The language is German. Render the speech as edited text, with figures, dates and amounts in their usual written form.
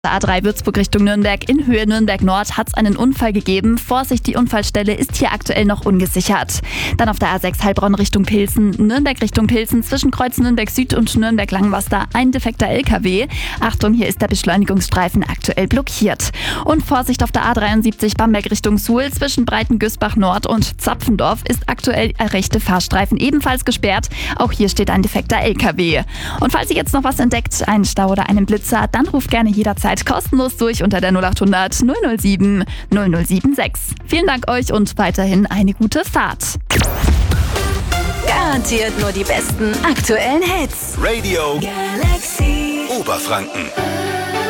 A3 Würzburg Richtung Nürnberg in Höhe Nürnberg Nord hat es einen Unfall gegeben. Vorsicht, die Unfallstelle ist hier aktuell noch ungesichert. Dann auf der A6 Heilbronn Richtung Pilsen, Nürnberg Richtung Pilsen, zwischen Kreuz Nürnberg Süd und Nürnberg Langwasser ein defekter LKW. Achtung, hier ist der Beschleunigungsstreifen aktuell blockiert. Und Vorsicht auf der A73 Bamberg Richtung Suhl, zwischen Breitengüßbach Nord und Zapfendorf ist aktuell der rechte Fahrstreifen ebenfalls gesperrt. Auch hier steht ein defekter LKW. Und falls ihr jetzt noch was entdeckt, einen Stau oder einen Blitzer, dann ruft gerne jederzeit kostenlos durch unter der 0800 007 0076. Vielen Dank euch und weiterhin eine gute Fahrt. Garantiert nur die besten aktuellen Hits. Radio Galaxy Oberfranken.